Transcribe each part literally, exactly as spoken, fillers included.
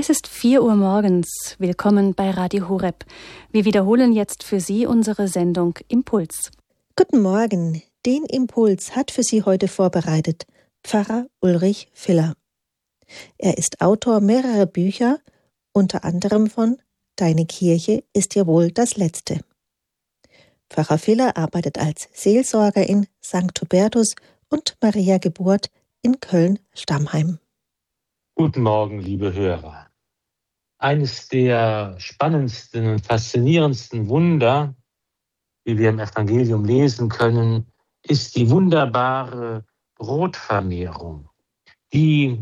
Es ist vier Uhr morgens. Willkommen bei Radio Horeb. Wir wiederholen jetzt für Sie unsere Sendung Impuls. Guten Morgen. Den Impuls hat für Sie heute vorbereitet Pfarrer Ulrich Filler. Er ist Autor mehrerer Bücher, unter anderem von Deine Kirche ist ja wohl das Letzte. Pfarrer Filler arbeitet als Seelsorger in Sankt Hubertus und Maria Geburt in Köln-Stammheim. Guten Morgen, liebe Hörer. Eines der spannendsten und faszinierendsten Wunder, wie wir im Evangelium lesen können, ist die wunderbare Brotvermehrung, die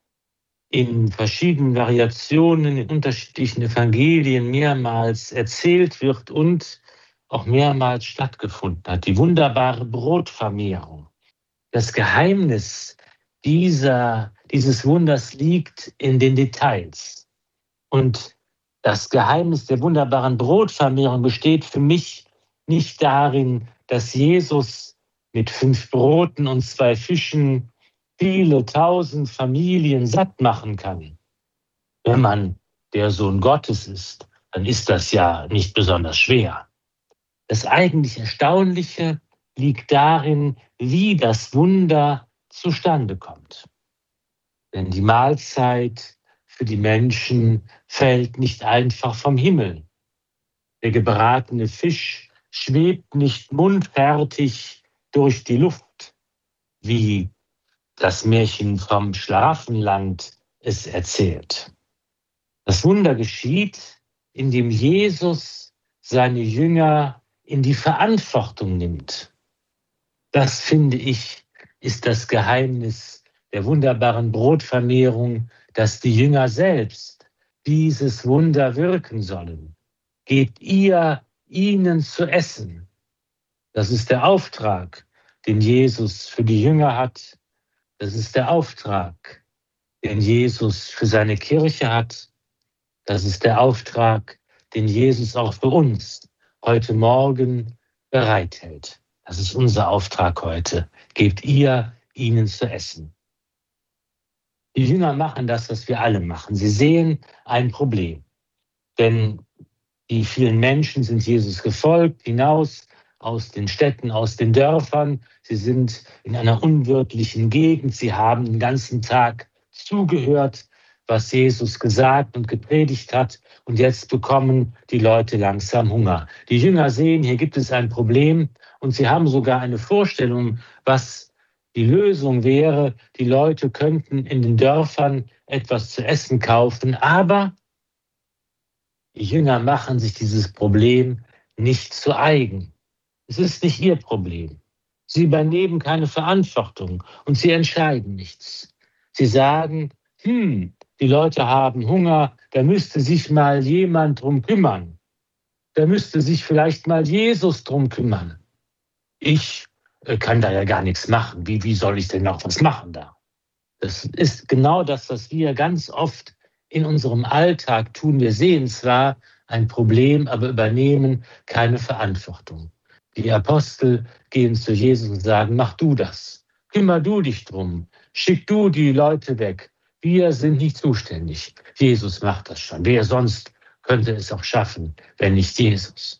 in verschiedenen Variationen in unterschiedlichen Evangelien mehrmals erzählt wird und auch mehrmals stattgefunden hat. Die wunderbare Brotvermehrung. Das Geheimnis dieser, dieses Wunders liegt in den Details. Und das Geheimnis der wunderbaren Brotvermehrung besteht für mich nicht darin, dass Jesus mit fünf Broten und zwei Fischen viele tausend Familien satt machen kann. Wenn man der Sohn Gottes ist, dann ist das ja nicht besonders schwer. Das eigentlich Erstaunliche liegt darin, wie das Wunder zustande kommt. Denn die Mahlzeit für die Menschen fällt nicht einfach vom Himmel. Der gebratene Fisch schwebt nicht mundfertig durch die Luft, wie das Märchen vom Schlafenland es erzählt. Das Wunder geschieht, indem Jesus seine Jünger in die Verantwortung nimmt. Das, finde ich, ist das Geheimnis der wunderbaren Brotvermehrung, dass die Jünger selbst dieses Wunder wirken sollen. Gebt ihr ihnen zu essen. Das ist der Auftrag, den Jesus für die Jünger hat. Das ist der Auftrag, den Jesus für seine Kirche hat. Das ist der Auftrag, den Jesus auch für uns heute Morgen bereithält. Das ist unser Auftrag heute. Gebt ihr ihnen zu essen. Die Jünger machen das, was wir alle machen. Sie sehen ein Problem. Denn die vielen Menschen sind Jesus gefolgt, hinaus aus den Städten, aus den Dörfern. Sie sind in einer unwirtlichen Gegend. Sie haben den ganzen Tag zugehört, was Jesus gesagt und gepredigt hat. Und jetzt bekommen die Leute langsam Hunger. Die Jünger sehen, hier gibt es ein Problem. Und sie haben sogar eine Vorstellung, was die Lösung wäre. Die Leute könnten in den Dörfern etwas zu essen kaufen. Aber die Jünger machen sich dieses Problem nicht zu eigen. Es ist nicht ihr Problem. Sie übernehmen keine Verantwortung und sie entscheiden nichts. Sie sagen, hm, die Leute haben Hunger, da müsste sich mal jemand drum kümmern. Da müsste sich vielleicht mal Jesus drum kümmern. Ich äh, kann da ja gar nichts machen. Wie, wie soll ich denn noch was machen da? Das ist genau das, was wir ganz oft in unserem Alltag tun. Wir sehen zwar ein Problem, aber übernehmen keine Verantwortung. Die Apostel gehen zu Jesus und sagen, mach du das. Kümmer du dich drum. Schick du die Leute weg. Wir sind nicht zuständig. Jesus macht das schon. Wer sonst könnte es auch schaffen, wenn nicht Jesus?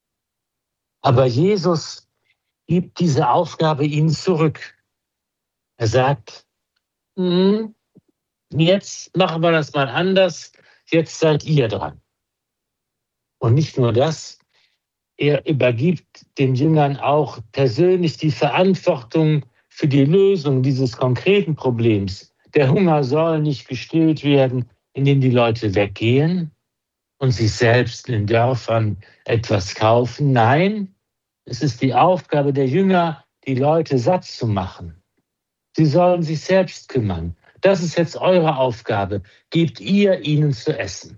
Aber Jesus gibt diese Aufgabe ihnen zurück. Er sagt, hm, jetzt machen wir das mal anders. Jetzt seid ihr dran. Und nicht nur das, er übergibt den Jüngern auch persönlich die Verantwortung für die Lösung dieses konkreten Problems. Der Hunger soll nicht gestillt werden, indem die Leute weggehen und sich selbst in den Dörfern etwas kaufen. Nein, es ist die Aufgabe der Jünger, die Leute satt zu machen. Sie sollen sich selbst kümmern. Das ist jetzt eure Aufgabe. Gebt ihr ihnen zu essen.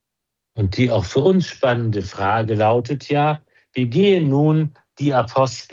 Und die auch für uns spannende Frage lautet ja, wie gehen nun die Apostel